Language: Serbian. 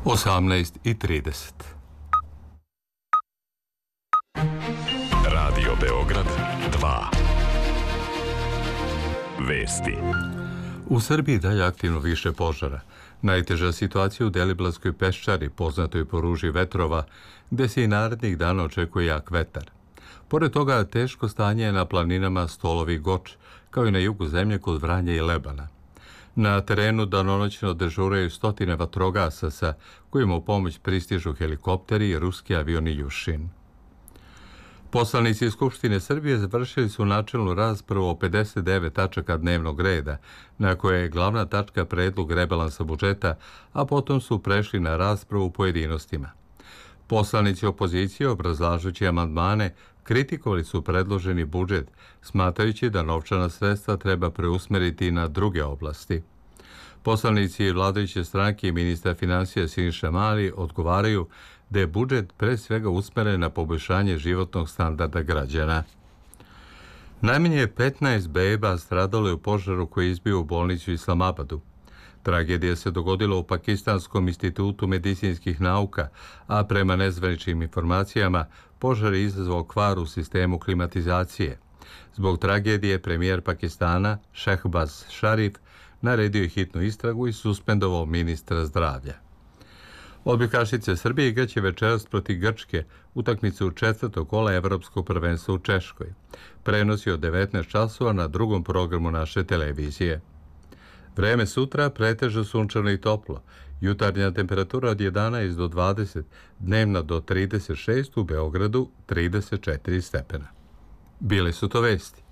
18:30. Radio Beograd 2. Vesti. U Srbiji dalje aktivno više požara. Najteža situacija u Deliblatskoj peščari, poznatoj po ruži vetrova, gde se i narednih dana očekuje jak vetar. Pored toga, teško stanje je na planinama Stolovi i Goč, kao i na jugu zemlje kod Vranja i Lebana. Na terenu danonoćno dežuraju stotine vatrogasaca, kojima u pomoć pristižu helikopteri i ruski avioni Jušin. Poslanici Skupštine Srbije završili su načelnu raspravu o 59 tačaka dnevnog reda, na koje je glavna tačka predlog rebalansa budžeta, a potom su prešli na raspravu u pojedinostima. Poslanici opozicije, obrazlažući amandmane, kritikovali su predloženi budžet, smatrajući da novčana sredstva treba preusmeriti na druge oblasti. Poslanici vladajuće stranke i ministra finansija Siniša Mali odgovaraju da je budžet pre svega usmeren na poboljšanje životnog standarda građana. Najmanje 15 beba stradalo je u požaru koji je izbio u bolnicu u Islamabadu. Tragedija se dogodila u Pakistanskom institutu medicinskih nauka, a prema nezvaničnim informacijama požar je izazvao kvar u sistemu klimatizacije. Zbog tragedije premijer Pakistana Shehbaz Sharif naredio je hitnu istragu i suspendovao ministra zdravlja. Odbojkašice Srbije igraće večeras protiv Grčke utakmicu četvrtog kola Evropskog prvenstva u Češkoj. Prenosi od 19 časova na drugom programu naše televizije. Vreme sutra pretežno sunčano i toplo. Jutarnja temperatura od 11 do 20, dnevna do 36, u Beogradu 34 stepena. Bile su to vesti.